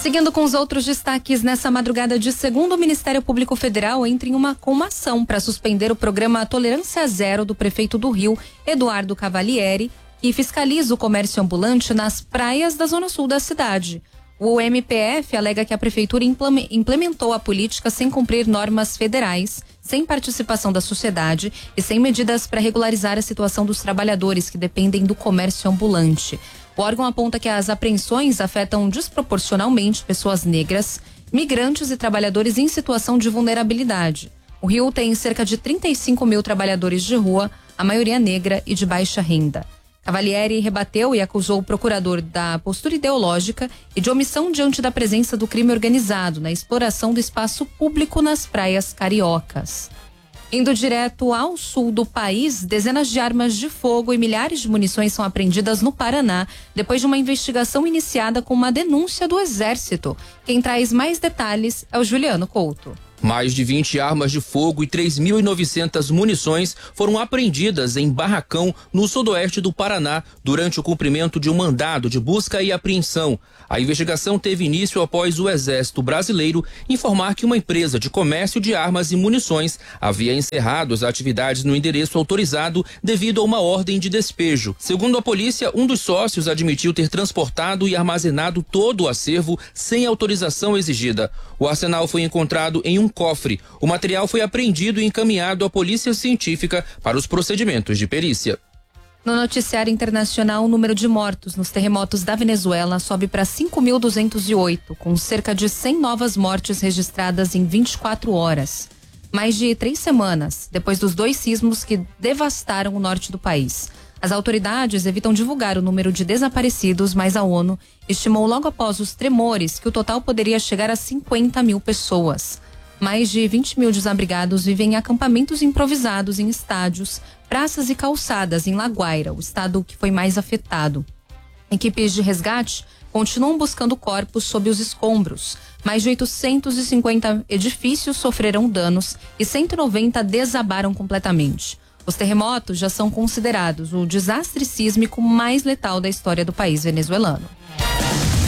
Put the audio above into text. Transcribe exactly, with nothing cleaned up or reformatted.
Seguindo com os outros destaques, nessa madrugada de segunda, o Ministério Público Federal entra em uma, com uma ação para suspender o programa Tolerância Zero do prefeito do Rio, Eduardo Cavalieri, que fiscaliza o comércio ambulante nas praias da zona sul da cidade. O M P F alega que a prefeitura implementou a política sem cumprir normas federais, sem participação da sociedade e sem medidas para regularizar a situação dos trabalhadores que dependem do comércio ambulante. O órgão aponta que as apreensões afetam desproporcionalmente pessoas negras, migrantes e trabalhadores em situação de vulnerabilidade. O Rio tem cerca de trinta e cinco mil trabalhadores de rua, a maioria negra e de baixa renda. Cavalieri rebateu e acusou o procurador da postura ideológica e de omissão diante da presença do crime organizado na exploração do espaço público nas praias cariocas. Indo direto ao sul do país, dezenas de armas de fogo e milhares de munições são apreendidas no Paraná, depois de uma investigação iniciada com uma denúncia do Exército. Quem traz mais detalhes é o Juliano Couto. Mais de vinte armas de fogo e três mil e novecentas munições foram apreendidas em Barracão, no sudoeste do Paraná, durante o cumprimento de um mandado de busca e apreensão. A investigação teve início após o Exército Brasileiro informar que uma empresa de comércio de armas e munições havia encerrado as atividades no endereço autorizado devido a uma ordem de despejo. Segundo a polícia, um dos sócios admitiu ter transportado e armazenado todo o acervo sem autorização exigida. O arsenal foi encontrado em um cofre. O material foi apreendido e encaminhado à Polícia Científica para os procedimentos de perícia. No noticiário internacional, o número de mortos nos terremotos da Venezuela sobe para cinco mil duzentos e oito, com cerca de cem novas mortes registradas em vinte e quatro horas. Mais de três semanas depois dos dois sismos que devastaram o norte do país. As autoridades evitam divulgar o número de desaparecidos, mas a ONU estimou logo após os tremores que o total poderia chegar a cinquenta mil pessoas. Mais de vinte mil desabrigados vivem em acampamentos improvisados em estádios, praças e calçadas em La Guaira, o estado que foi mais afetado. Equipes de resgate continuam buscando corpos sob os escombros. Mais de oitocentos e cinquenta edifícios sofreram danos e cento e noventa desabaram completamente. Os terremotos já são considerados o desastre sísmico mais letal da história do país venezuelano.